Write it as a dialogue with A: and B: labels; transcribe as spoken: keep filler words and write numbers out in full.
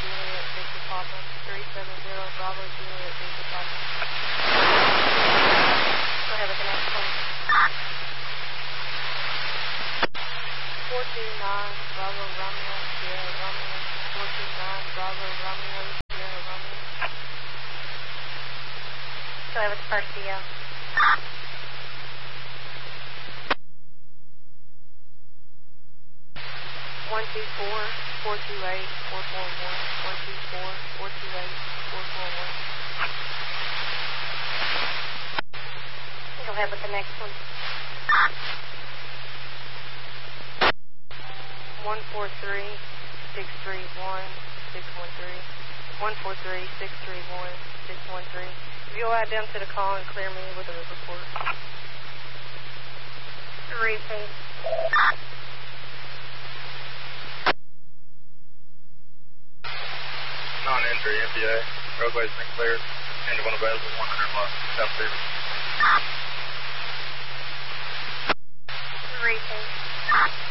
A: Juliet, Victor Papa. three seven zero, Bravo Juliet, Victor Papa. Go ahead with the next one. four two nine, Bravo Romeo, Sierra Romeo. four two nine, Bravo Romeo, Sierra Romeo. Go ahead with the first D O. one two four, four two eight, four four one. one two four, four two eight, four four one. Go ahead with the next one. one four three, six three one, six one three. one four three, six three one, six one three. If you'll add them to the call and clear me with a report. Repeat.
B: Non-entry, M P A. Roadway's been cleared. Anyone available, one hundred block, South Davis.
A: Repeat.